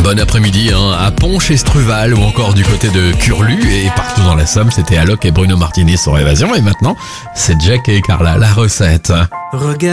Bon après-midi à Ponche et Struval ou encore du côté de Curlu et partout dans la Somme, c'était Alok et Bruno Martini sur Évasion et maintenant c'est Jack et Carla, la recette.